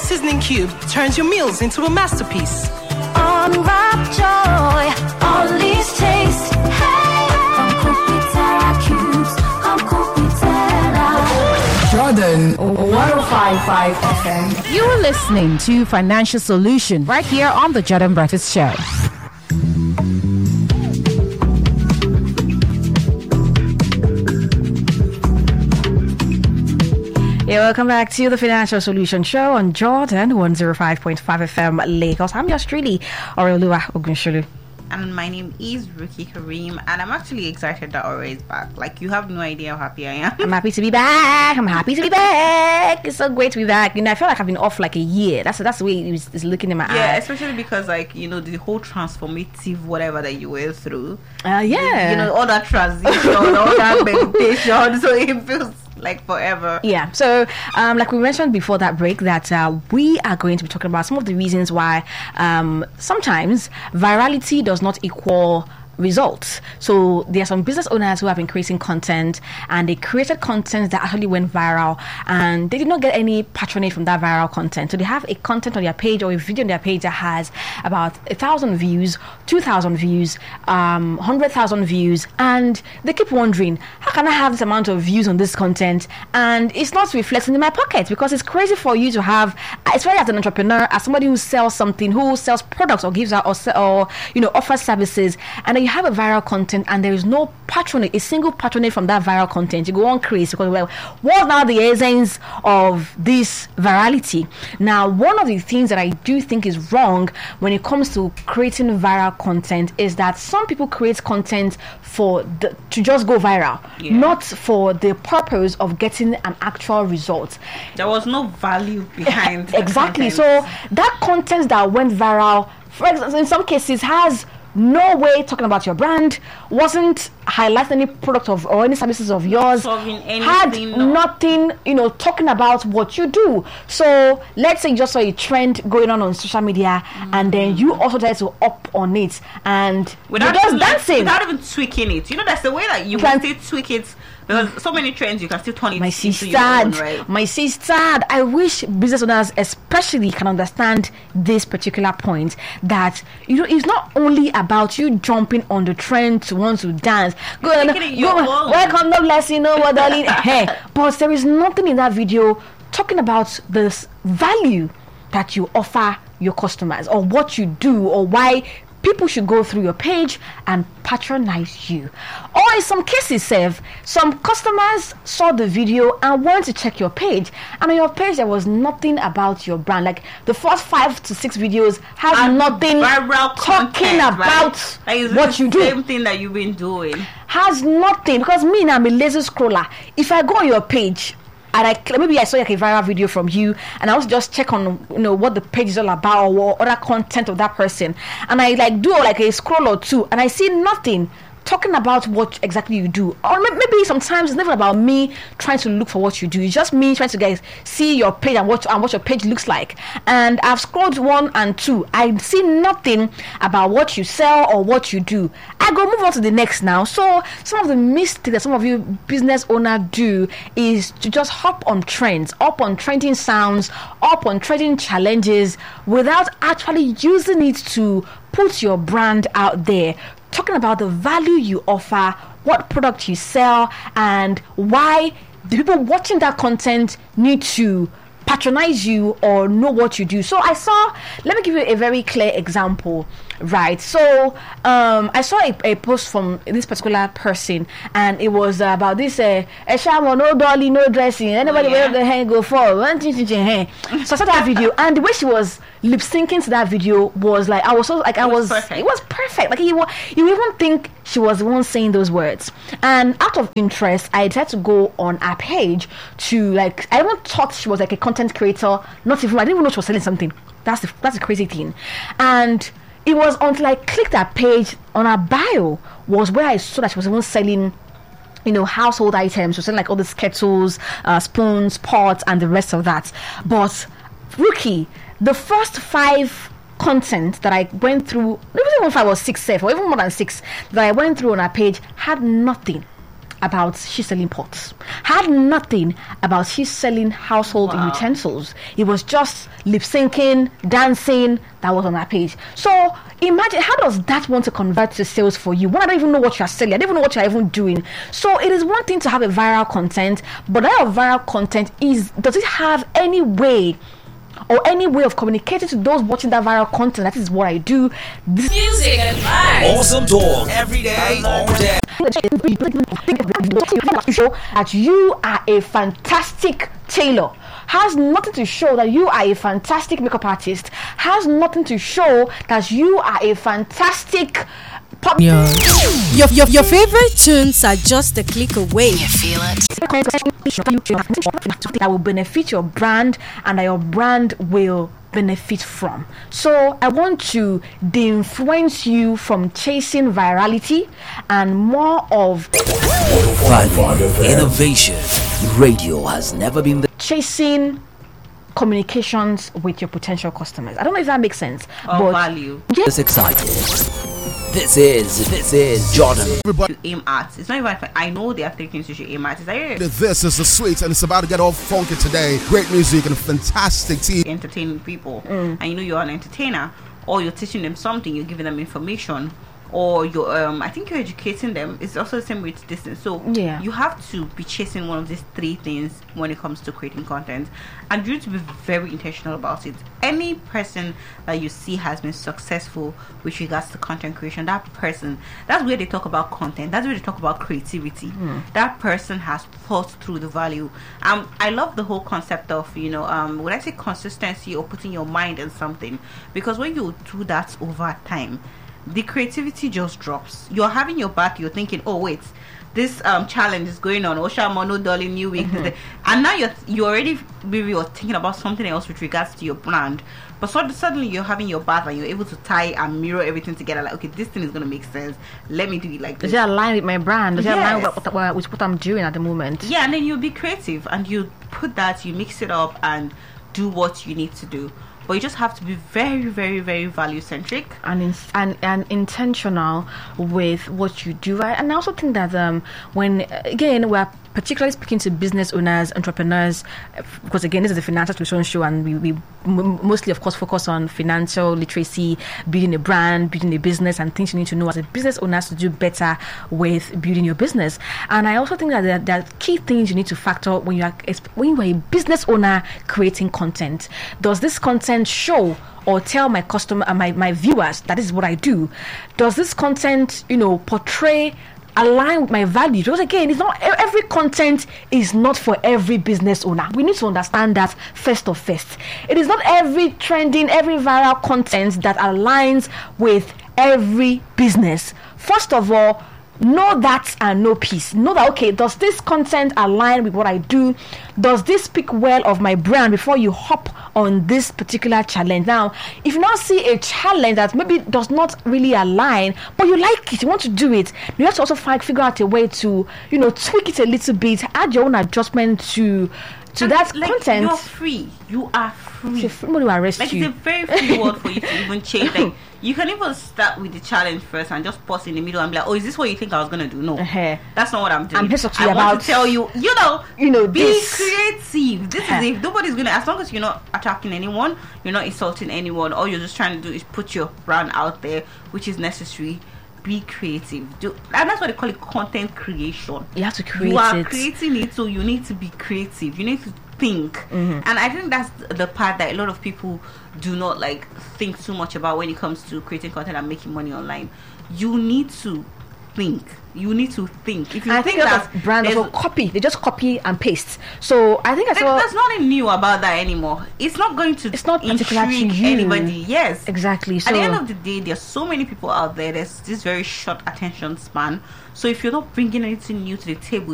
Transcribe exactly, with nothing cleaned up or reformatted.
seasoning cube turns your meals into a masterpiece. Unwrap joy, Ollie's taste. Hey, come cook with Terra cubes. Come cook with Terra. Jordan one oh five point five F M. You are listening to Financial Solution right here on the Jordan Breakfast Show. Yeah, welcome back to the Financial Solution Show on Jordan one oh five point five F M Lagos. I'm yours truly, Oreoluwa Ogunsholu. And my name is Ruki Kareem, and I'm actually excited that Ore is back. Like, you have no idea how happy I am. I'm happy to be back. I'm happy to be back. It's so great to be back. You know, I feel like I've been off like a year. That's that's the way it's, it's looking in my Yeah, eyes. especially because, like, you know, the whole transformative whatever that you went through. Uh, yeah. You know, all that transition, all that meditation. So it feels like forever. Yeah. So, um, like we mentioned before that break, that uh, we are going to be talking about some of the reasons why um, sometimes virality does not equal results. So there are some business owners who have been creating content, and they created content that actually went viral, and they did not get any patronage from that viral content. So they have a content on their page or a video on their page that has about a thousand views, two thousand views, um, hundred thousand views, and they keep wondering, how can I have this amount of views on this content and it's not reflecting in my pocket? Because it's crazy for you to have, especially as an entrepreneur, as somebody who sells something, who sells products or gives out or, or you know offers services, and then you have a viral content and there is no patronage, a single patronage from that viral content. You go on crazy because, well, what are the essence of this virality? Now, one of the things that I do think is wrong when it comes to creating viral content is that some people create content for the, to just go viral, Yeah. not for the purpose of getting an actual result. There was no value behind the Exactly. content. So that content that went viral, for example, in some cases has no way talking about your brand, wasn't highlighting any product of or any services of yours, Solving had anything, no. nothing, you know, talking about what you do. So let's say you just saw a trend going on on social media, mm-hmm. and then you also try to up on it, and Without you're just even, like, dancing. without even tweaking it. You know, that's the way that you Can- can still tweak it. Because so many trends, you can still turn it My into sister, your own, right? my sister, I wish business owners especially can understand this particular point, that you know it's not only about you jumping on the trend to want to dance. Go on, making it your go, own. welcome, no bless you know what, darling. Hey, but there is nothing in that video talking about this value that you offer your customers, or what you do, or why people should go through your page and patronize you. Or in some cases, Sev, some customers saw the video and wanted to check your page, and on your page there was nothing about your brand. Like the first five to six videos have And nothing viral talking content, about right? Like, it's what the you do. Same thing that you've been doing. Has nothing, because me now I'm a lazy scroller. If I go on your page and I maybe I saw like a viral video from you, and I also just check on you know what the page is all about, or other content of that person, and I like do like a scroll or two, and I see nothing talking about what exactly you do. Or maybe sometimes it's never about me trying to look for what you do. It's just me trying to guys see your page and what and what your page looks like. And I've scrolled one and two. I see nothing about what you sell or what you do. I go move on to the next now. So some of the mistakes that some of you business owners do is to just hop on trends, up on trending sounds, up on trending challenges without actually using it to put your brand out there, talking about the value you offer, what product you sell, and why the people watching that content need to patronize you or know what you do. So I saw, let me give you a very clear example, right? So um, I saw a, a post from this particular person, and it was uh, about this uh, Eshamo, no dolly, no dressing, anybody Oh, yeah. where the hand go for one thing, so I saw that video, and the way she was lip syncing to that video was like, I was so like I It was was perfect. it was perfect. Like you wa- you even think she was the one saying those words. And out of interest, I decided to go on her page to like, I even thought she was like a content creator. Not even I didn't even know she was selling something. That's the that's the crazy thing. And it was until I clicked that page on her bio was where I saw that she was even selling, you know, household items. She was selling like all these kettles, uh, spoons, pots, and the rest of that. But Rookie, the first five content that I went through, maybe even five or six, seven, or even more than six, that I went through on our page had nothing about she selling pots. Had nothing about she selling household Wow. utensils. It was just lip syncing, dancing. That was on that page. So imagine, how does that want to convert to sales for you? When I don't even know what you're selling, I don't even know what you're even doing. So it is one thing to have a viral content, but that viral content is, does it have any way or any way of communicating to those watching that viral content? That is what I do. This Music and vibes. Awesome talk every day, all day. show that you are a fantastic tailor, has nothing to show that you are a fantastic makeup artist, has nothing to show that you are a fantastic pop. Your, your, your favorite tunes are just a click away. That will benefit your brand and that your brand will benefit from. So I want to de-influence you from chasing virality and more of Value, innovation. Radio has never been the chasing communications with your potential customers. I don't know if that makes sense. Or but value. this excited. This is, this is Jordan. You aim at. It's not even. I know there are three things you should aim at. It's like, This is the sweet, and it's about to get all funky today. Great music and a fantastic team. entertaining people, and you know you're an entertainer, or you're teaching them something, you're giving them information, or you're um I think you're educating them. It's also the same with distance. So Yeah. you have to be chasing one of these three things when it comes to creating content, and you need to be very intentional about it. Any person that you see has been successful with regards to content creation, that person, that's where they talk about content, that's where they talk about creativity. That person has thought through the value. um I love the whole concept of, you know, um when I say consistency or putting your mind in something, because when you do that over time, the creativity just drops. You're having your back, you're thinking, oh wait, this um challenge is going on, Osha Mono Dolly New Week, and now you're you already maybe you're thinking about something else with regards to your brand, but so suddenly you're having your bath and you're able to tie and mirror everything together, like, okay, this thing is going to make sense, let me do it like does this. it align with my brand? Does it align Yes. with what, with what I'm doing at the moment? Yeah, and then you'll be creative and you put that, you mix it up and do what you need to do. But you just have to be very, very, very value centric. And, in, and and intentional with what you do. I, and I also think that um, when again we're particularly speaking to business owners, entrepreneurs, because again this is a financial solution show, and we, we m- mostly of course focus on financial literacy, building a brand, building a business, and things you need to know as a business owner to do better with building your business. And I also think that there, there are key things you need to factor when you are when you are a business owner creating content. Does this content show or tell my customer and my, my viewers that this is what I do? Does this content, you know, portray, align with my values? Because again, it's not every content is not for every business owner. We need to understand that first of first. It is not every trending, every viral content that aligns with every business. First of all, know that and know peace. Know that, okay, does this content align with what I do? Does this speak well of my brand before you hop on this particular challenge? Now, if you now see a challenge that maybe does not really align, but you like it, you want to do it, you have to also find, figure out a way to, you know, tweak it a little bit, add your own adjustment to to And that like, content. you're free. You are free. Somebody will arrest Like, you. it's a very free world for you to even change. Like, you can even start with the challenge first and just pause in the middle and be like, oh, is this what you think I was gonna do? No, Uh-huh. that's not what I'm doing. I'm here to talk to I you want about- to tell you, you know, you know, be this. creative. This Uh-huh. is if nobody's gonna, as long as you're not attacking anyone, you're not insulting anyone, all you're just trying to do is put your brand out there, which is necessary. Be creative. Do, and that's why they call it content creation. You have to create You are it. creating it, so you need to be creative. You need to think. Mm-hmm. And I think that's the part that a lot of people do not like think too much about when it comes to creating content and making money online. You need to think. You need to think. If you I think think a lot that of brands there's- also copy. They just copy and paste. So I think I there- saw there's nothing new about that anymore. It's not going to It's not particular to intrigue you. anybody. Yes. exactly. So At the end of the day, there's so many people out there. There's this very short attention span. So if you're not bringing anything new to the table,